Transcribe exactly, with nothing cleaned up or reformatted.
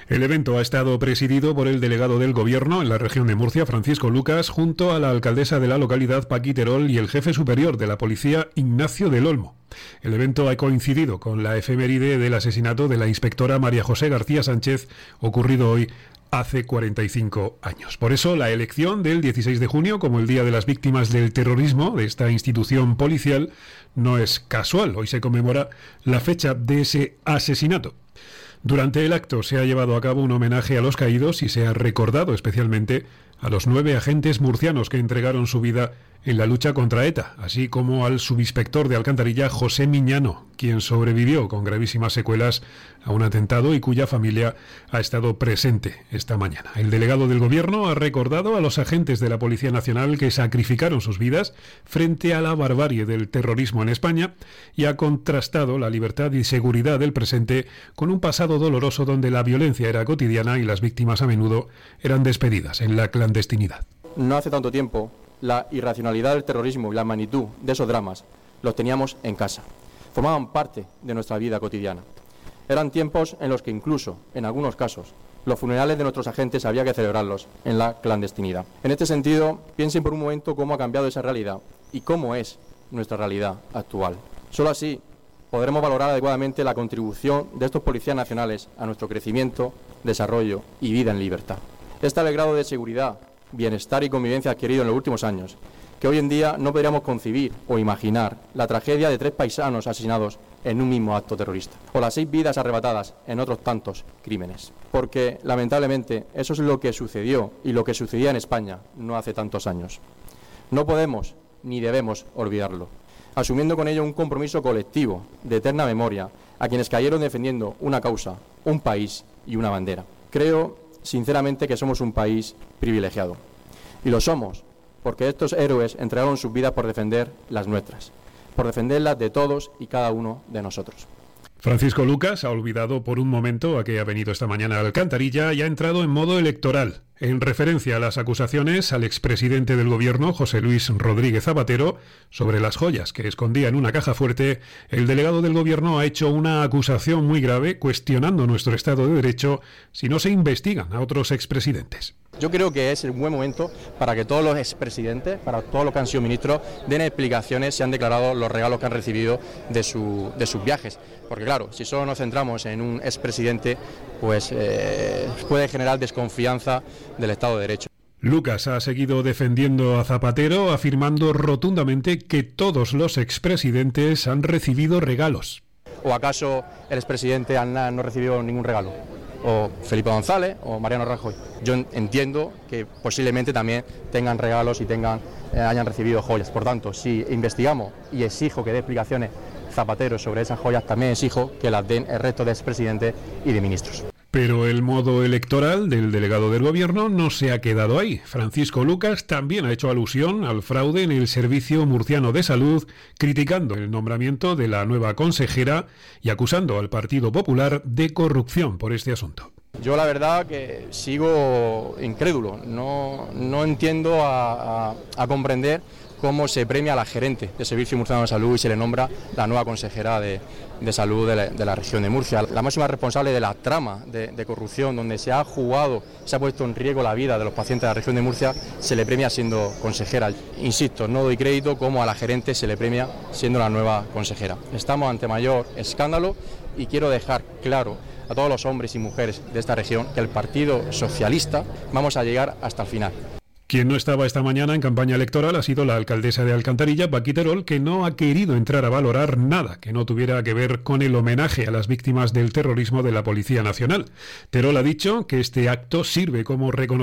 El evento ha estado presidido por el delegado del Gobierno en la región de Murcia, Francisco Lucas, junto a la alcaldesa de la localidad, Paqui Terol, y el jefe superior de la policía, Ignacio del Olmo. El evento ha coincidido con la efeméride del asesinato de la inspectora María José García Sánchez, ocurrido hoy hace cuarenta y cinco años. Por eso, la elección del dieciséis de junio como el Día de las Víctimas del Terrorismo de esta institución policial no es casual. Hoy se conmemora la fecha de ese asesinato. Durante el acto se ha llevado a cabo un homenaje a los caídos y se ha recordado especialmente a los nueve agentes murcianos que entregaron su vida en la lucha contra ETA, así como al subinspector de Alcantarilla, José Miñano, quien sobrevivió con gravísimas secuelas a un atentado y cuya familia ha estado presente esta mañana. El delegado del Gobierno ha recordado a los agentes de la Policía Nacional que sacrificaron sus vidas frente a la barbarie del terrorismo en España y ha contrastado la libertad y seguridad del presente con un pasado doloroso donde la violencia era cotidiana y las víctimas a menudo eran despedidas en la clandestinidad. No hace tanto tiempo, la irracionalidad del terrorismo y la magnitud de esos dramas los teníamos en casa. Formaban parte de nuestra vida cotidiana. Eran tiempos en los que incluso, en algunos casos, los funerales de nuestros agentes había que celebrarlos en la clandestinidad. En este sentido, piensen por un momento cómo ha cambiado esa realidad y cómo es nuestra realidad actual. Solo así podremos valorar adecuadamente la contribución de estos policías nacionales a nuestro crecimiento, desarrollo y vida en libertad. Este el grado de seguridad, bienestar y convivencia adquirido en los últimos años, que hoy en día no podríamos concebir o imaginar la tragedia de tres paisanos asesinados en un mismo acto terrorista, o las seis vidas arrebatadas en otros tantos crímenes. Porque, lamentablemente, eso es lo que sucedió y lo que sucedía en España no hace tantos años. No podemos ni debemos olvidarlo, asumiendo con ello un compromiso colectivo de eterna memoria a quienes cayeron defendiendo una causa, un país y una bandera. Creo sinceramente que somos un país privilegiado. Y lo somos, porque estos héroes entregaron sus vidas por defender las nuestras, por defenderlas de todos y cada uno de nosotros. Francisco Lucas ha olvidado por un momento a que ha venido esta mañana a Alcantarilla y ha entrado en modo electoral. En referencia a las acusaciones al expresidente del Gobierno, José Luis Rodríguez Zapatero, sobre las joyas que escondía en una caja fuerte, el delegado del Gobierno ha hecho una acusación muy grave cuestionando nuestro Estado de Derecho si no se investigan a otros expresidentes. Yo creo que es un buen momento para que todos los expresidentes, para todos los que han sido ministros, den explicaciones si han declarado los regalos que han recibido de, su, de sus viajes. Porque claro, si solo nos centramos en un expresidente, pues eh, puede generar desconfianza del Estado de Derecho. Lucas ha seguido defendiendo a Zapatero, afirmando rotundamente que todos los expresidentes han recibido regalos. ¿O acaso el expresidente Aznar no recibió ningún regalo? ¿O Felipe González o Mariano Rajoy? Yo entiendo que posiblemente también tengan regalos y tengan, eh, hayan recibido joyas. Por tanto, si investigamos y exijo que dé explicaciones Zapatero sobre esas joyas, también exijo que las den el resto de expresidentes y de ministros. Pero el modo electoral del delegado del Gobierno no se ha quedado ahí. Francisco Lucas también ha hecho alusión al fraude en el Servicio Murciano de Salud, criticando el nombramiento de la nueva consejera y acusando al Partido Popular de corrupción por este asunto. Yo la verdad que sigo incrédulo, no, no entiendo a, a, a comprender cómo se premia a la gerente del Servicio Murciano de Salud y se le nombra la nueva consejera de, de salud de la, de la región de Murcia, la máxima responsable de la trama de, de corrupción donde se ha jugado, se ha puesto en riesgo la vida de los pacientes de la región de Murcia, se le premia siendo consejera. Insisto, no doy crédito como a la gerente se le premia siendo la nueva consejera. Estamos ante mayor escándalo y quiero dejar claro a todos los hombres y mujeres de esta región que el Partido Socialista vamos a llegar hasta el final. Quien no estaba esta mañana en campaña electoral ha sido la alcaldesa de Alcantarilla, Paqui Terol, que no ha querido entrar a valorar nada que no tuviera que ver con el homenaje a las víctimas del terrorismo de la Policía Nacional. Terol ha dicho que este acto sirve como reconocimiento